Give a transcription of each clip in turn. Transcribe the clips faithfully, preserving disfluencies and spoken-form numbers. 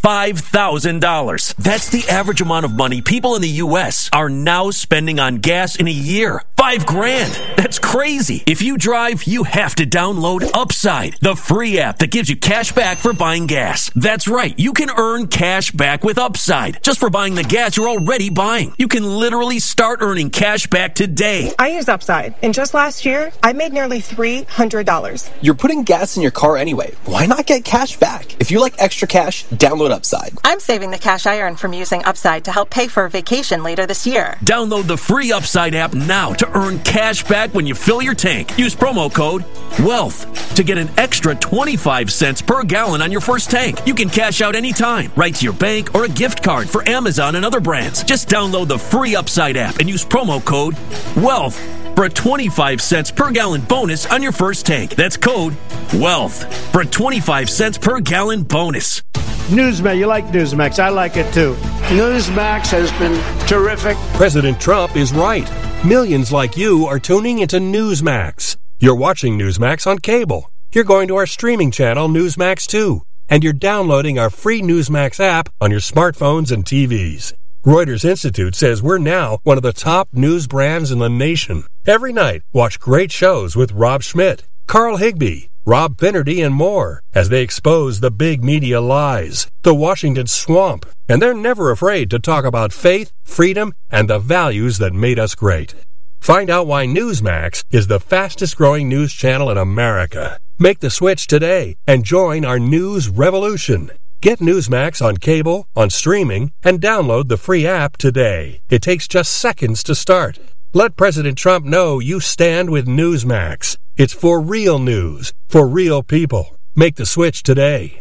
five thousand dollars. That's the average amount of money people in the U S are now spending on gas in a year. Five grand. That's crazy. If you drive, you have to download Upside, the free app that gives you cash back for buying gas. That's right. You can earn cash back with Upside just for buying the gas you're already buying. You can literally start earning cash back today. I use Upside, and just last year, I made nearly three hundred dollars. You're putting gas in your car anyway. Why not get cash back? If you like extra cash, download Upside. I'm saving the cash I earn from using Upside to help pay for a vacation later this year. Download the free Upside app now to earn cash back when you fill your tank. Use promo code WEALTH to get an extra twenty-five cents per gallon on your first tank. You can cash out anytime, right to your bank or a gift card for Amazon and other brands. Just download the free Upside app and use promo code WEALTH for a twenty-five cents per gallon bonus on your first tank. That's code WEALTH for a twenty-five cents per gallon bonus. Newsmax, you like Newsmax. I like it too. Newsmax has been terrific. President Trump is right. Millions like you are tuning into Newsmax. You're watching Newsmax on cable. You're going to our streaming channel, Newsmax two. And you're downloading our free Newsmax app on your smartphones and T Vs. Reuters Institute says we're now one of the top news brands in the nation. Every night, watch great shows with Rob Schmidt, Carl Higbie, Rob Finnerty, and more as they expose the big media lies, the Washington swamp, and they're never afraid to talk about faith, freedom, and the values that made us great. Find out why Newsmax is the fastest-growing news channel in America. Make the switch today and join our news revolution. Get Newsmax on cable, on streaming, and download the free app today. It takes just seconds to start. Let President Trump know you stand with Newsmax. It's for real news, for real people. Make the switch today.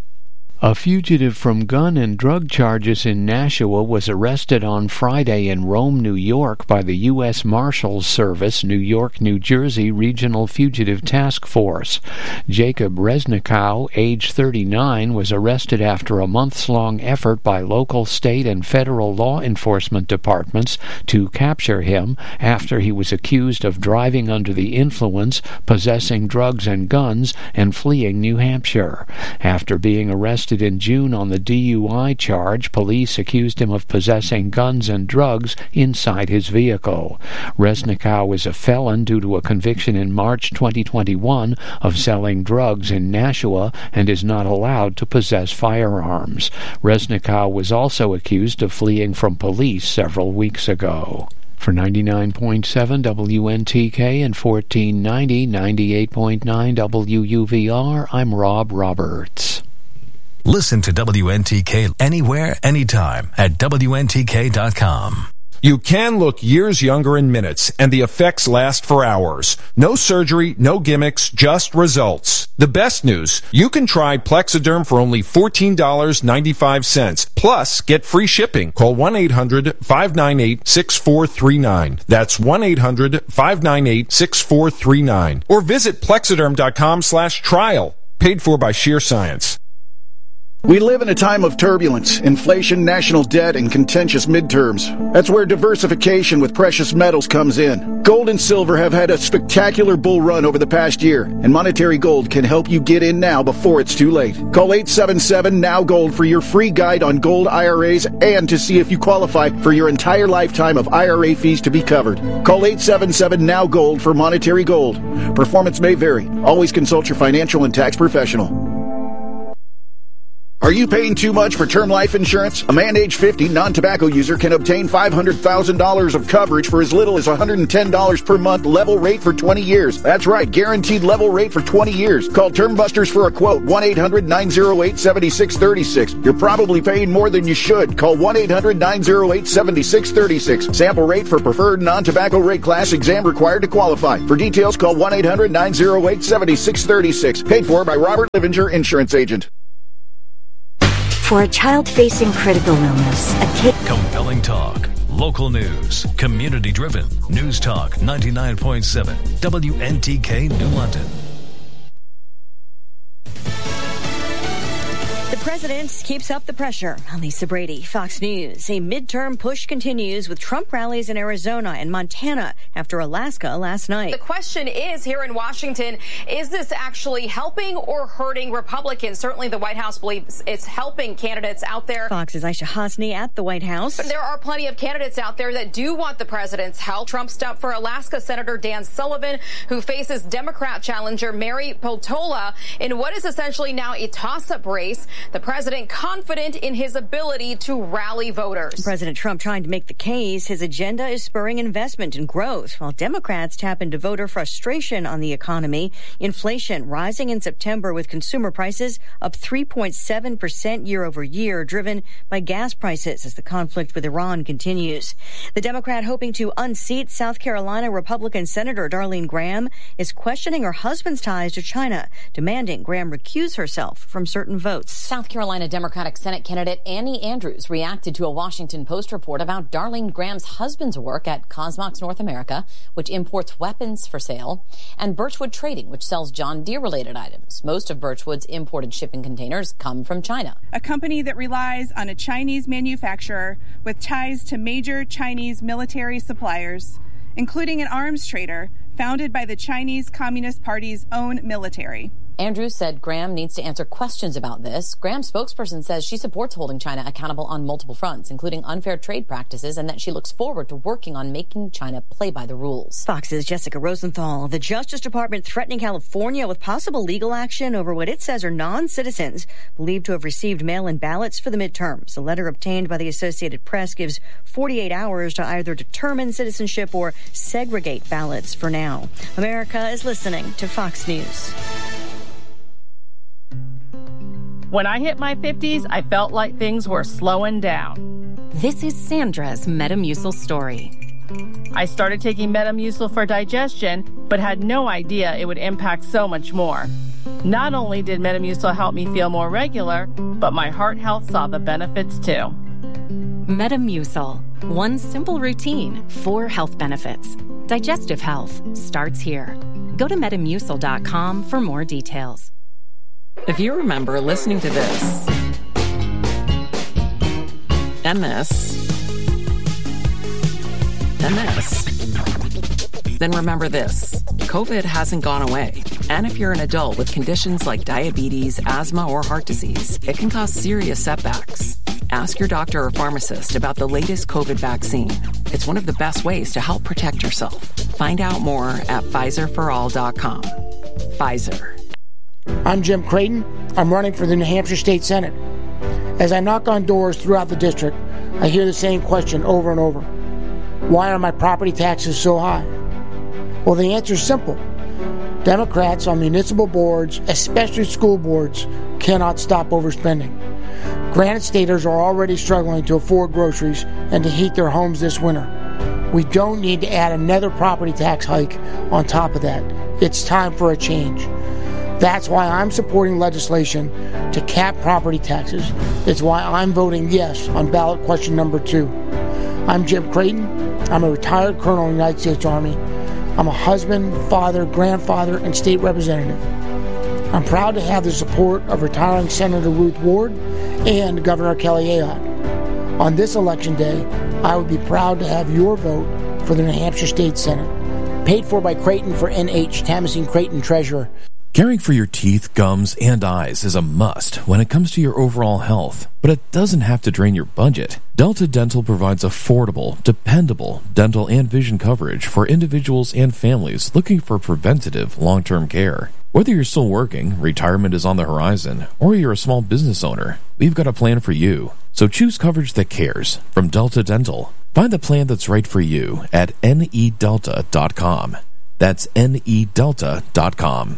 A fugitive from gun and drug charges in Nashua was arrested on Friday in Rome, New York by the U S Marshals Service New York-New Jersey Regional Fugitive Task Force. Jacob Resnikow, age thirty-nine, was arrested after a months-long effort by local, state, and federal law enforcement departments to capture him after he was accused of driving under the influence, possessing drugs and guns, and fleeing New Hampshire. After being arrested in June on the D U I charge, police accused him of possessing guns and drugs inside his vehicle. Resnikow is a felon due to a conviction in March twenty twenty-one of selling drugs in Nashua and is not allowed to possess firearms. Resnikow was also accused of fleeing from police several weeks ago. For ninety-nine point seven W N T K and fourteen ninety, ninety-eight point nine W U V R, I'm Rob Roberts. Listen to W N T K anywhere, anytime at W N T K dot com. You can look years younger in minutes, and the effects last for hours. No surgery, no gimmicks, just results. The best news, you can try Plexiderm for only fourteen dollars and ninety-five cents. Plus, get free shipping. Call one eight hundred, five nine eight, six four three nine. That's one eight hundred, five nine eight, six four three nine. Or visit Plexiderm dot com slash trial. Paid for by Sheer Science. We live in a time of turbulence, inflation, national debt, and contentious midterms. That's where diversification with precious metals comes in. Gold and silver have had a spectacular bull run over the past year, and Monetary Gold can help you get in now before it's too late. Call eight seven seven, N O W Gold for your free guide on gold I R As and to see if you qualify for your entire lifetime of I R A fees to be covered. Call eight seven seven, N O W Gold for Monetary Gold. Performance may vary. Always consult your financial and tax professional. Are you paying too much for term life insurance? A man age fifty, non-tobacco user can obtain five hundred thousand dollars of coverage for as little as one hundred ten dollars per month, level rate for twenty years. That's right, guaranteed level rate for twenty years. Call Term Busters for a quote, one eight hundred, nine oh eight, seven six three six. You're probably paying more than you should. Call one eight hundred, nine oh eight, seven six three six. Sample rate for preferred non-tobacco rate class, exam required to qualify. For details, call one eight hundred, nine oh eight, seven six three six. Paid for by Robert Livinger, Insurance Agent. For a child facing critical illness, a kid... Compelling talk, local news, community-driven. News Talk ninety-nine point seven, W N T K New London. The president keeps up the pressure. Lisa Brady, Fox News. A midterm push continues with Trump rallies in Arizona and Montana after Alaska last night. The question is here in Washington, is this actually helping or hurting Republicans? Certainly the White House believes it's helping candidates out there. Fox's Aisha Hasni at the White House. But there are plenty of candidates out there that do want the president's help. Trump stopped for Alaska Senator Dan Sullivan, who faces Democrat challenger Mary Peltola in what is essentially now a toss-up race. The president confident in his ability to rally voters. President Trump trying to make the case his agenda is spurring investment and growth, while Democrats tap into voter frustration on the economy. Inflation rising in September with consumer prices up three point seven percent year over year, driven by gas prices as the conflict with Iran continues. The Democrat hoping to unseat South Carolina Republican Senator Darlene Graham is questioning her husband's ties to China, demanding Graham recuse herself from certain votes. South Carolina Democratic Senate candidate Annie Andrews reacted to a Washington Post report about Darlene Graham's husband's work at Cosmox North America, which imports weapons for sale, and Birchwood Trading, which sells John Deere-related items. Most of Birchwood's imported shipping containers come from China. A company that relies on a Chinese manufacturer with ties to major Chinese military suppliers, including an arms trader founded by the Chinese Communist Party's own military. Andrews said Graham needs to answer questions about this. Graham's spokesperson says she supports holding China accountable on multiple fronts, including unfair trade practices, and that she looks forward to working on making China play by the rules. Fox's Jessica Rosenthal. The Justice Department threatening California with possible legal action over what it says are non-citizens believed to have received mail-in ballots for the midterms. A letter obtained by the Associated Press gives forty-eight hours to either determine citizenship or segregate ballots for now. America is listening to Fox News. When I hit my fifties, I felt like things were slowing down. This is Sandra's Metamucil story. I started taking Metamucil for digestion, but had no idea it would impact so much more. Not only did Metamucil help me feel more regular, but my heart health saw the benefits too. Metamucil. One simple routine, four health benefits. Digestive health starts here. Go to metamucil dot com for more details. If you remember listening to this, and this, and this, then remember this. COVID hasn't gone away. And if you're an adult with conditions like diabetes, asthma, or heart disease, it can cause serious setbacks. Ask your doctor or pharmacist about the latest COVID vaccine. It's one of the best ways to help protect yourself. Find out more at Pfizer for all dot com. Pfizer. I'm Jim Creighton. I'm running for the New Hampshire State Senate. As I knock on doors throughout the district, I hear the same question over and over. Why are my property taxes so high? Well, the answer is simple. Democrats on municipal boards, especially school boards, cannot stop overspending. Granite Staters are already struggling to afford groceries and to heat their homes this winter. We don't need to add another property tax hike on top of that. It's time for a change. That's why I'm supporting legislation to cap property taxes. It's why I'm voting yes on ballot question number two. I'm Jim Creighton. I'm a retired colonel in the United States Army. I'm a husband, father, grandfather, and state representative. I'm proud to have the support of retiring Senator Ruth Ward and Governor Kelly Ayotte. On this election day, I would be proud to have your vote for the New Hampshire State Senate. Paid for by Creighton for N H, Tamazine Creighton Treasurer. Caring for your teeth, gums, and eyes is a must when it comes to your overall health, but it doesn't have to drain your budget. Delta Dental provides affordable, dependable dental and vision coverage for individuals and families looking for preventative long-term care. Whether you're still working, retirement is on the horizon, or you're a small business owner, we've got a plan for you. So choose coverage that cares from Delta Dental. Find the plan that's right for you at N E delta dot com. That's N E delta dot com.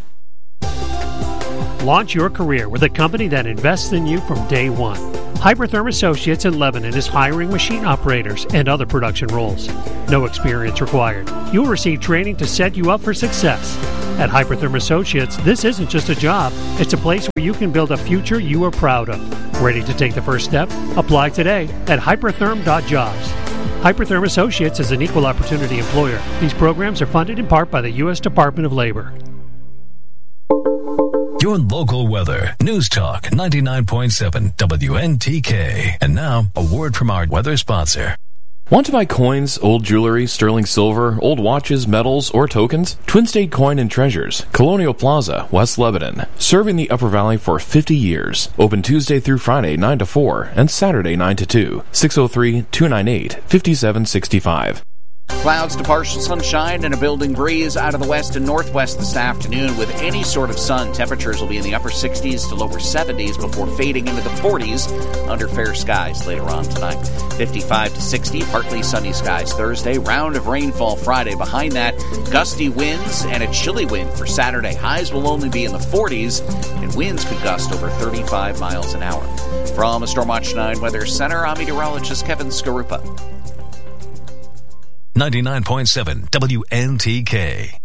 Launch your career with a company that invests in you from day one. Hypertherm Associates in Lebanon is hiring machine operators and other production roles. No experience required. You'll receive training to set you up for success. At Hypertherm Associates, this isn't just a job. It's a place where you can build a future you are proud of. Ready to take the first step? Apply today at hypertherm dot jobs. Hypertherm Associates is an equal opportunity employer. These programs are funded in part by the U S Department of Labor. your local weather. News Talk ninety-nine point seven W N T K. And now, a word from our weather sponsor. Want to buy coins, old jewelry, sterling silver, old watches, medals, or tokens? Twin State Coin and Treasures, Colonial Plaza, West Lebanon. Serving the Upper Valley for fifty years. Open Tuesday through Friday, nine to four, and Saturday, nine to two. six oh three, two nine eight, five seven six five. Clouds to partial sunshine and a building breeze out of the west and northwest this afternoon with any sort of sun. Temperatures will be in the upper sixties to lower seventies before fading into the forties under fair skies later on tonight. fifty-five to sixty, partly sunny skies Thursday. Round of rainfall Friday. Behind that, gusty winds and a chilly wind for Saturday. Highs will only be in the forties and winds could gust over thirty-five miles an hour. From a Stormwatch nine Weather Center, I'm meteorologist Kevin Skarupa. ninety-nine point seven W N T K.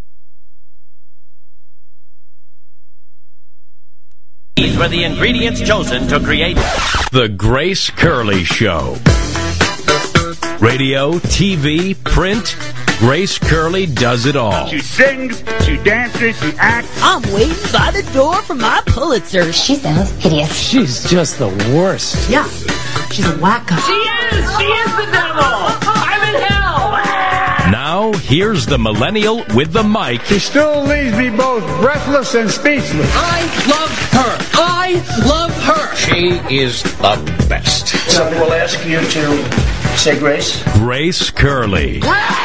These were the ingredients chosen to create The Grace Curley Show. Radio, T V, print, Grace Curley does it all. She sings, she dances, she acts. I'm waiting by the door for my Pulitzer. She sounds hideous. She's just the worst. Yeah, she's a wacko. She is! She is the devil! I'm in hell! Now, here's the millennial with the mic. She still leaves me both breathless and speechless. I love her. I love her. She is the best. Somebody will ask you to say grace. Grace Curley.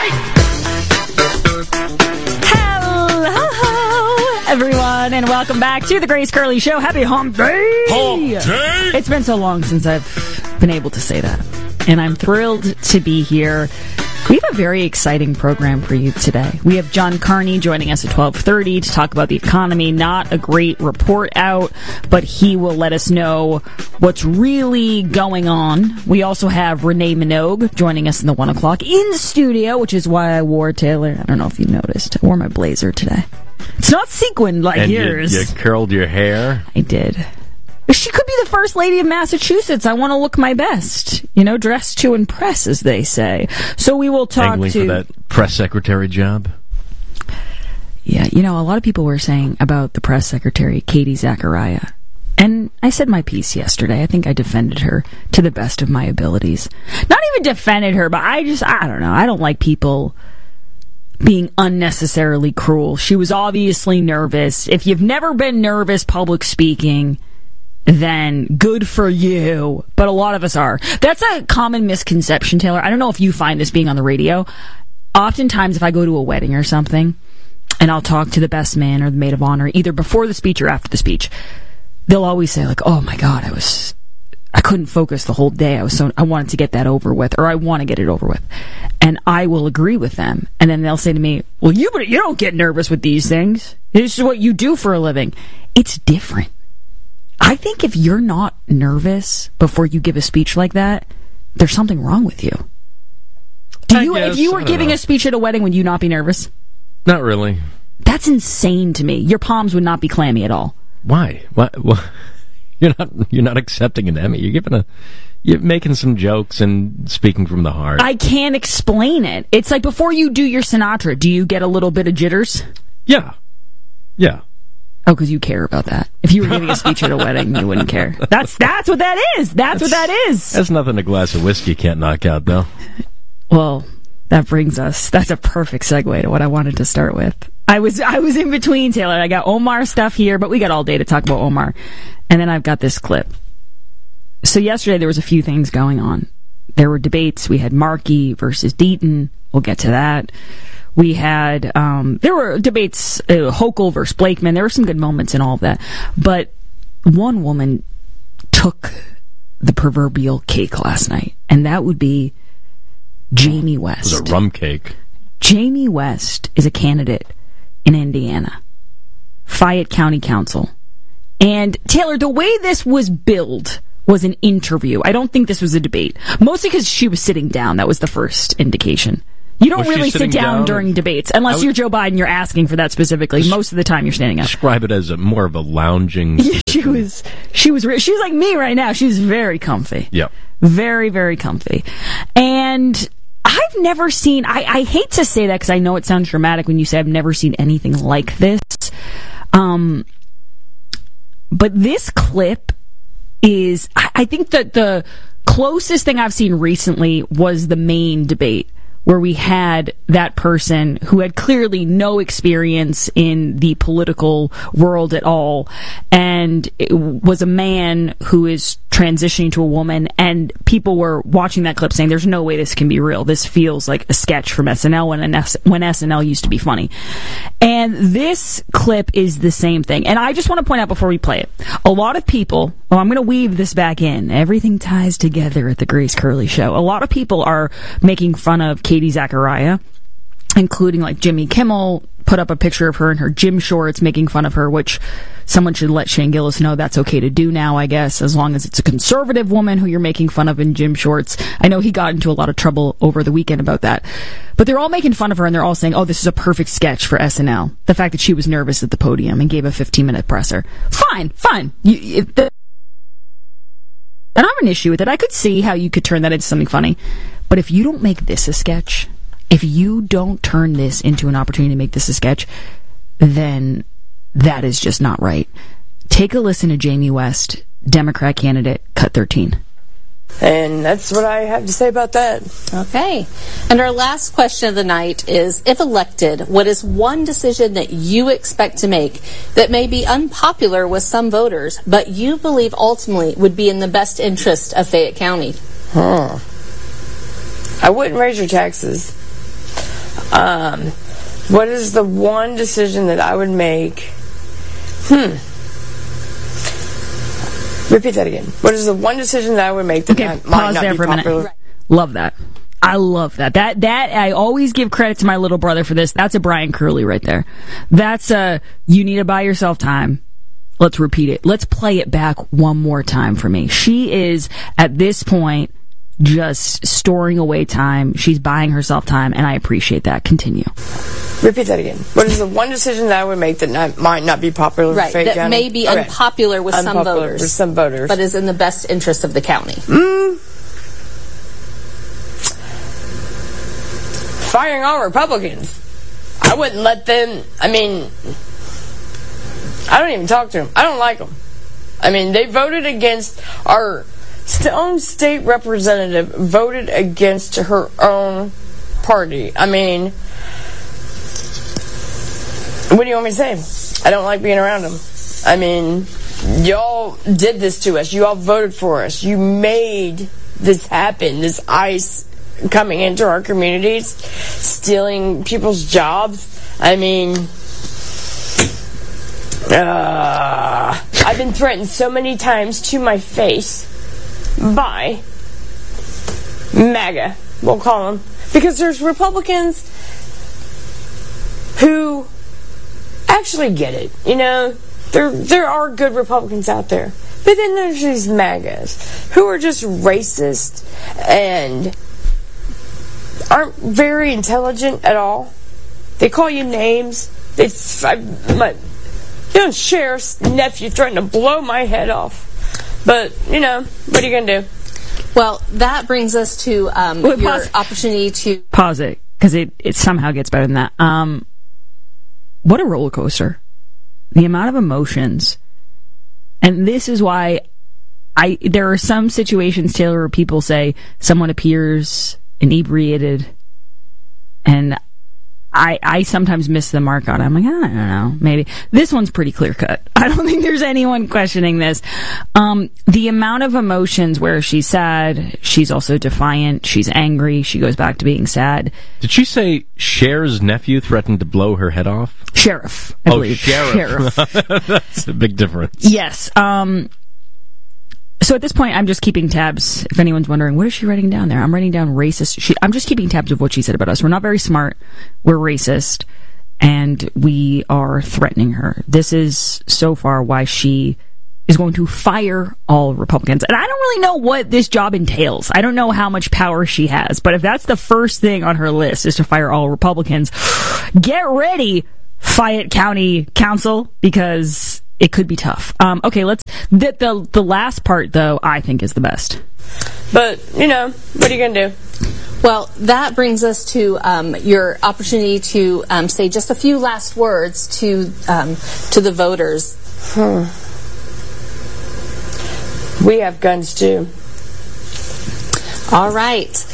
Hello, everyone, and welcome back to the Grace Curley Show. Happy Hump Day! Hump Day! It's been so long since I've been able to say that, and I'm thrilled to be here. We have a very exciting program for you today. We have John Carney joining us at twelve thirty to talk about the economy. Not a great report out, but he will let us know what's really going on. We also have Renee Minogue joining us in the one o'clock in studio, which is why I wore, Taylor, I don't know if you noticed, I wore my blazer today. It's not sequined like and yours. You, you curled your hair? I did. She could be the first lady of Massachusetts. I want to look my best. You know, dress to impress, as they say. So we will talk Angling to... for that press secretary job? Yeah, you know, a lot of people were saying about the press secretary, Katie Zachariah. And I said my piece yesterday. I think I defended her to the best of my abilities. Not even defended her, but I just, I don't know. I don't like people being unnecessarily cruel. She was obviously nervous. If you've never been nervous public speaking, then good for you. But a lot of us are. That's a common misconception, Taylor. I don't know if you find this being on the radio. Oftentimes, if I go to a wedding or something, and I'll talk to the best man or the maid of honor, either before the speech or after the speech, they'll always say, like, oh my God, I was, I couldn't focus the whole day. I was so, I wanted to get that over with, or I want to get it over with. And I will agree with them. And then they'll say to me, well, you, you don't get nervous with these things. This is what you do for a living. It's different. I think if you're not nervous before you give a speech like that, there's something wrong with you. Do you guess, if you were giving know. a speech at a wedding, would you not be nervous? Not really. That's insane to me. Your palms would not be clammy at all. Why? Why? Why? You're not. You're not accepting an Emmy. You're giving a. You're making some jokes and speaking from the heart. I can't explain it. It's like before you do your Sinatra, do you get a little bit of jitters? Yeah. Yeah. Oh, because you care about that. If you were giving a speech at a wedding, you wouldn't care. That's that's what that is. That's, that's what that is. That's nothing a glass of whiskey can't knock out, though. Well, that brings us. That's a perfect segue to what I wanted to start with. I was I was in between, Taylor. I got Omar stuff here, but we got all day to talk about Omar. And then I've got this clip. So yesterday there was a few things going on. There were debates. We had Markey versus Deaton. We'll get to that. We had, um, there were debates, uh, Hochul versus Blakeman. There were some good moments in all of that. But one woman took the proverbial cake last night, and that would be Jamie West. It was a rum cake. Jamie West is a candidate in Indiana, Fayette County Council. And, Taylor, the way this was billed was an interview. I don't think this was a debate. Mostly because she was sitting down. That was the first indication. You don't was really sit down, down during debates, unless would, you're Joe Biden, you're asking for that specifically. Most of the time you're standing up. Describe it as a more of a lounging... she was, she was, she was like me right now. She was very comfy. Yep. Very, very comfy. And I've never seen, I, I hate to say that because I know it sounds dramatic when you say I've never seen anything like this. Um, but this clip is, I, I think that the closest thing I've seen recently was the Maine debate, where we had that person who had clearly no experience in the political world at all, and it was a man who is transitioning to a woman, and people were watching that clip saying, there's no way this can be real. This feels like a sketch from S N L when, an S- when S N L used to be funny. And this clip is the same thing. And I just want to point out before we play it, a lot of people, well, I'm going to weave this back in. Everything ties together at the Grace Curley Show. A lot of people are making fun of Katie Zachariah, including like Jimmy Kimmel put up a picture of her in her gym shorts making fun of her, which someone should let Shane Gillis know that's okay to do now, I guess, as long as it's a conservative woman who you're making fun of in gym shorts. I know he got into a lot of trouble over the weekend about that. But they're all making fun of her, and they're all saying, oh, this is a perfect sketch for S N L. The fact that she was nervous at the podium and gave a fifteen-minute presser. Fine, fine. You, if the, I don't have an issue with it. I could see how you could turn that into something funny. But if you don't make this a sketch, if you don't turn this into an opportunity to make this a sketch, then that is just not right. Take a listen to Jamie West, Democrat candidate, cut thirteen. And that's what I have to say about that. Okay. And our last question of the night is, if elected, what is one decision that you expect to make that may be unpopular with some voters, but you believe ultimately would be in the best interest of Fayette County? Huh. I wouldn't raise your taxes. Um, what is the one decision that I would make? Hmm. Repeat that again. What is the one decision that I would make that okay, might, pause might not there be for popular? a minute. Love that. I love that. That that I always give credit to my little brother for this. That's a Brian Curley right there. That's a, you need to buy yourself time. Let's repeat it. Let's play it back one more time for me. She is, at this point, just storing away time. She's buying herself time, and I appreciate that. Continue. Repeat that again. What is the one decision that I would make that not, might not be popular right, with Fayette that County? may be okay. unpopular with unpopular some voters. With some voters. But is in the best interest of the county. Mm. Firing all Republicans. I wouldn't let them, I mean, I don't even talk to them. I don't like them. I mean, they voted against our own state representative, voted against her own party. I mean, what do you want me to say? I don't like being around them. I mean, y'all did this to us. You all voted for us. You made this happen, this ICE coming into our communities, stealing people's jobs. I mean, uh, I've been threatened so many times to my face by MAGA, we'll call them, because there's Republicans who actually get it. You know, there there are good Republicans out there, but then there's these MAGAs who are just racist and aren't very intelligent at all. They call you names. They, I, my young sheriff's nephew threatened to blow my head off. But, you know, what are you going to do? Well, that brings us to um, Wait, your pause. opportunity to... Pause it, because it, it somehow gets better than that. Um, what a roller coaster. The amount of emotions. And this is why I there are some situations, Taylor, where people say someone appears inebriated, and I I sometimes miss the mark on it. I'm like, I don't know, maybe. This one's pretty clear cut. I don't think there's anyone questioning this. Um, the amount of emotions where she's sad, she's also defiant, she's angry, she goes back to being sad. Did she say Cher's nephew threatened to blow her head off? Sheriff, I oh, believe. sheriff. Sheriff. That's a big difference. Yes. Um, so at this point, I'm just keeping tabs. If anyone's wondering, what is she writing down there? I'm writing down racist. She, I'm just keeping tabs of what she said about us. We're not very smart. We're racist. And we are threatening her. This is so far why she is going to fire all Republicans. And I don't really know what this job entails. I don't know how much power she has. But if that's the first thing on her list is to fire all Republicans, get ready, Fayette County Council, because it could be tough. Um, okay, let's... The, the, the last part, though, I think is the best. But, you know, what are you going to do? Well, that brings us to um, your opportunity to um, say just a few last words to um, to the voters. Hmm. We have guns too. All right.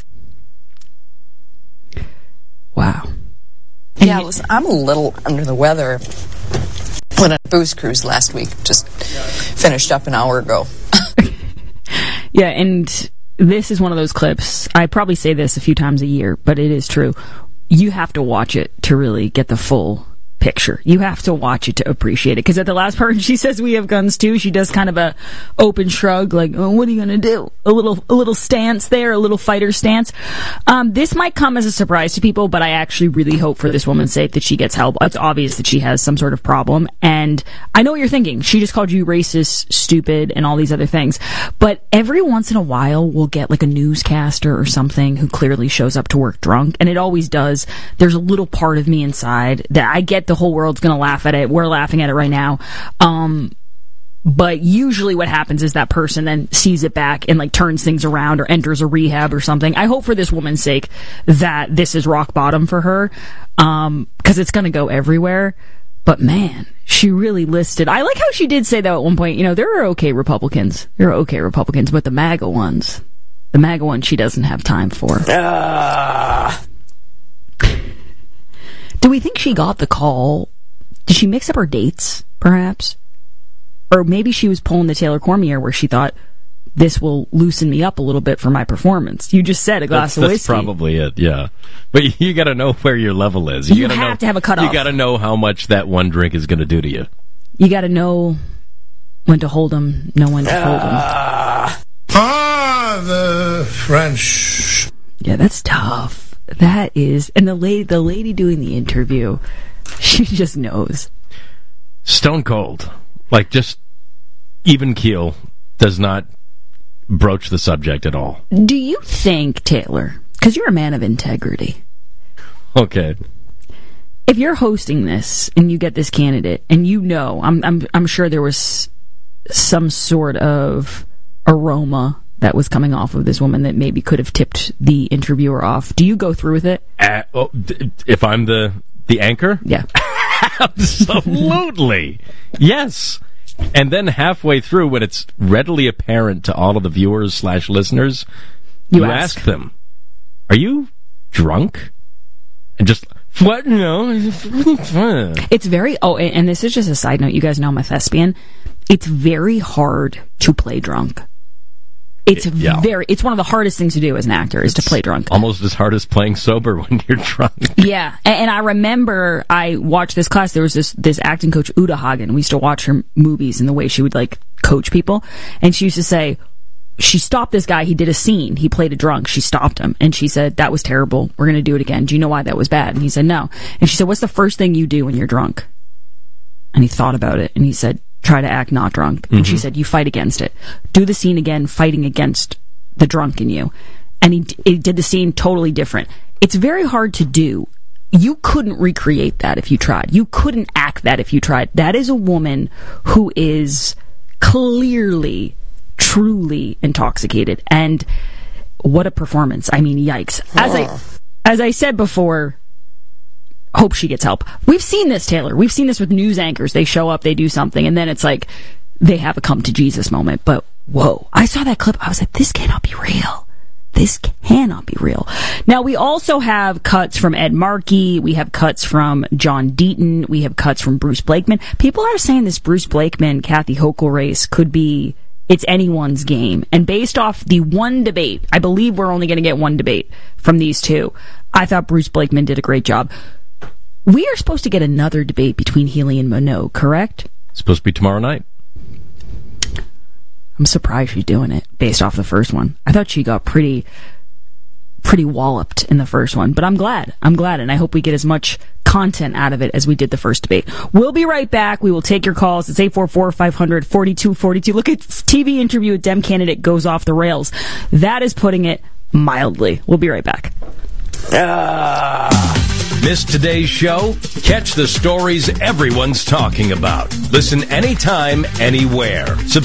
Wow. Yeah, listen, I'm a little under the weather. Went on a booze cruise last week. Just finished up an hour ago. Yeah, and this is one of those clips. I probably say this a few times a year, but it is true. You have to watch it to really get the full picture. You have to watch it to appreciate it. Because at the last part, she says we have guns too. She does kind of a open shrug, like, oh, what are you going to do? A little a little stance there, a little fighter stance. Um, this might come as a surprise to people, but I actually really hope for this woman's sake that she gets help. It's obvious that she has some sort of problem. And I know what you're thinking. She just called you racist, stupid, and all these other things. But every once in a while, we'll get like a newscaster or something who clearly shows up to work drunk. And it always does. There's a little part of me inside that I get the whole world's going to laugh at it. We're laughing at it right now. Um, but usually what happens is that person then sees it back and like turns things around or enters a rehab or something. I hope for this woman's sake that this is rock bottom for her, um, because it's going to go everywhere. But man, she really listed. I like how she did say that at one point. You know, there are okay Republicans. There are okay Republicans, but the MAGA ones, the MAGA ones she doesn't have time for. Uh. Do we think she got the call? Did she mix up her dates, perhaps? Or maybe she was pulling the Taylor Cormier where she thought, this will loosen me up a little bit for my performance. You just said a glass that's, of that's whiskey. That's probably it, yeah. But you got to know where your level is. You, you gotta have know, to have a cutoff. You got to know how much that one drink is going to do to you. You got to know when to hold them, know when to fold them. Ah, ah, the French. Yeah, that's tough. That is, and the lady, the lady doing the interview, she just knows. Stone cold, like just even keel, does not broach the subject at all. Do you think, Taylor, because you're a man of integrity, okay, if you're hosting this and you get this candidate and you know, I'm I'm I'm sure there was some sort of aroma that was coming off of this woman that maybe could have tipped the interviewer off. Do you go through with it? Uh, oh, d- if I'm the the anchor? Yeah. Absolutely. Yes. And then halfway through, when it's readily apparent to all of the viewers slash listeners, you, you ask. ask them, are you drunk? And just, what? No. It's very, oh, and this is just a side note. You guys know I'm a thespian. It's very hard to play drunk. It's yeah. very, it's one of the hardest things to do as an actor is it's to play drunk. Almost as hard as playing sober when you're drunk. Yeah. And, and I remember I watched this class. There was this, this acting coach, Uta Hagen. We used to watch her movies and the way she would like coach people. And she used to say, she stopped this guy. He did a scene. He played a drunk. She stopped him. And she said, that was terrible. We're going to do it again. Do you know why that was bad? And he said, no. And she said, what's the first thing you do when you're drunk? And he thought about it. And he said, try to act not drunk. Mm-hmm. And she said, you fight against it. Do the scene again, fighting against the drunk in you. And he, he did the scene totally different. It's very hard to do. You couldn't recreate that if you tried. You couldn't act that if you tried. That is a woman who is clearly, truly intoxicated. And what a performance. I mean, yikes. As I, as I said before, hope she gets help. We've seen this, Taylor. We've seen this with news anchors. They show up, they do something, and then it's like they have a come to Jesus moment. But whoa, I saw that clip. I was like, this cannot be real. This cannot be real. Now, we also have cuts from Ed Markey. We have cuts from John Deaton. We have cuts from Bruce Blakeman. People are saying this Bruce Blakeman, Kathy Hochul race could be, it's anyone's game. And based off the one debate, I believe we're only going to get one debate from these two. I thought Bruce Blakeman did a great job. We are supposed to get another debate between Healy and Minogue, correct? It's supposed to be tomorrow night. I'm surprised she's doing it based off the first one. I thought she got pretty, pretty walloped in the first one, but I'm glad. I'm glad, and I hope we get as much content out of it as we did the first debate. We'll be right back. We will take your calls. It's eight four four, five hundred, forty-two forty-two. Look at T V interview with Dem candidate goes off the rails. That is putting it mildly. We'll be right back. Ah. Missed today's show? Catch the stories everyone's talking about. Listen anytime, anywhere.